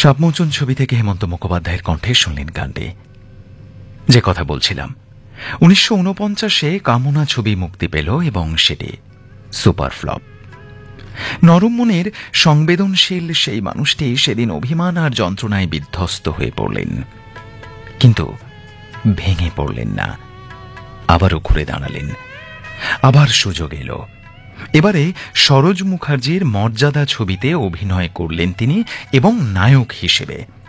সাবমোচন ছবি থেকে হেমন্ত মুখোপাধ্যায়ের কণ্ঠে শুনলেন গানটি। যে কথা বলছিলাম, 1949-এ কামনা ছবি মুক্তি পেল এবং সেটি সুপার ফ্লপ। নরম মনের সংবেদনশীল সেই মানুষটি সেদিন অভিমান আর যন্ত্রণায় বিধ্বস্ত হয়ে পড়লেন, কিন্তু ভেঙে পড়লেন না। আবারও ঘুরে দাঁড়ালেন, আবার সুযোগ এলো। এবারে সরোজ মুখার্জির মর্যাদা ছবিতে অভিনয় করলেন তিনি, এবং নায়ক হিসেবে।